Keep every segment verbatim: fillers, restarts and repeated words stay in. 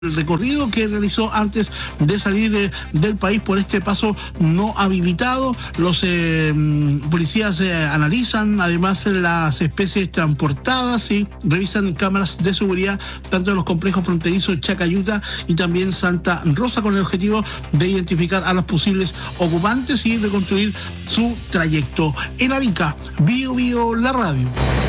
El recorrido que realizó antes de salir eh, del país por este paso no habilitado. Los eh, policías eh, analizan además las especies transportadas y revisan cámaras de seguridad tanto en los complejos fronterizos Chacayuta y también Santa Rosa, con el objetivo de identificar a los posibles ocupantes y reconstruir su trayecto. En Arica, Bio Bio, la radio.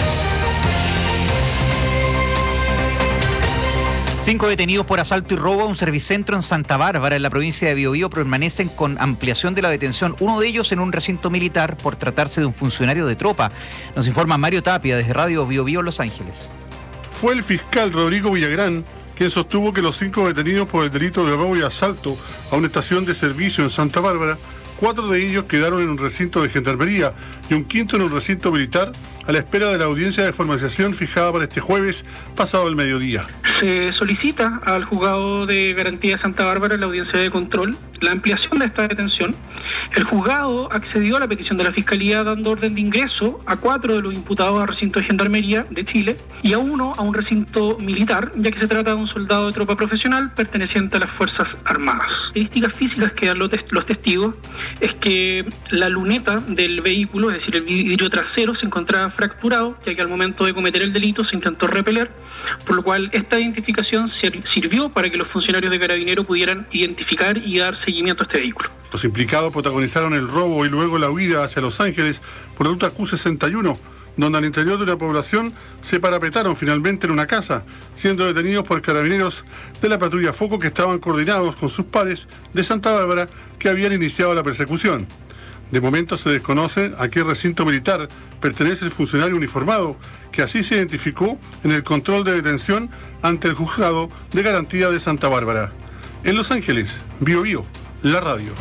Cinco detenidos por asalto y robo a un servicentro en Santa Bárbara, en la provincia de Biobío, permanecen con ampliación de la detención. Uno de ellos en un recinto militar por tratarse de un funcionario de tropa. Nos informa Mario Tapia desde Radio Biobío, Los Ángeles. Fue el fiscal Rodrigo Villagrán quien sostuvo que los cinco detenidos por el delito de robo y asalto a una estación de servicio en Santa Bárbara, cuatro de ellos quedaron en un recinto de gendarmería y un quinto en un recinto militar a la espera de la audiencia de formalización fijada para este jueves pasado el mediodía. Se solicita al juzgado de garantía de Santa Bárbara la audiencia de control, la ampliación de esta detención. El juzgado accedió a la petición de la Fiscalía dando orden de ingreso a cuatro de los imputados al recinto de gendarmería de Chile y a uno a un recinto militar, ya que se trata de un soldado de tropa profesional perteneciente a las Fuerzas Armadas. Características físicas que dan los testigos es que la luneta del vehículo, es decir, el vidrio trasero, se encontraba fracturado, ya que al momento de cometer el delito se intentó repeler, por lo cual esta identificación sirvió para que los funcionarios de Carabineros pudieran identificar y dar seguimiento a este vehículo. Los implicados protagonizaron el robo y luego la huida hacia Los Ángeles por la ruta Q sesenta y uno, donde al interior de la población se parapetaron finalmente en una casa, siendo detenidos por carabineros de la patrulla Foco, que estaban coordinados con sus pares de Santa Bárbara que habían iniciado la persecución. De momento se desconoce a qué recinto militar pertenece el funcionario uniformado, que así se identificó en el control de detención ante el juzgado de garantía de Santa Bárbara. En Los Ángeles, Bio Bio, la radio.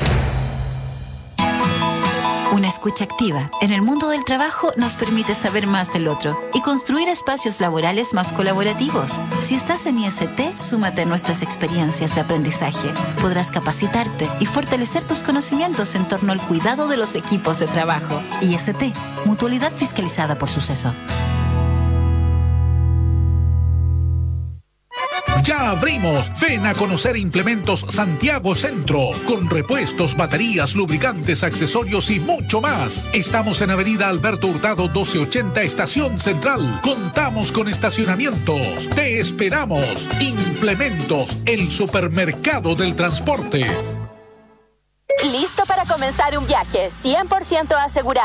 Una escucha activa en el mundo del trabajo nos permite saber más del otro y construir espacios laborales más colaborativos. Si estás en I S T, súmate a nuestras experiencias de aprendizaje. Podrás capacitarte y fortalecer tus conocimientos en torno al cuidado de los equipos de trabajo. I S T, Mutualidad Fiscalizada por Suceso. Ya abrimos. Ven a conocer Implementos Santiago Centro, con repuestos, baterías, lubricantes, accesorios y mucho más. Estamos en Avenida Alberto Hurtado doce ochenta, Estación Central. Contamos con estacionamientos. Te esperamos. Implementos, el supermercado del transporte. ¿Listo para comenzar un viaje cien por ciento asegurado?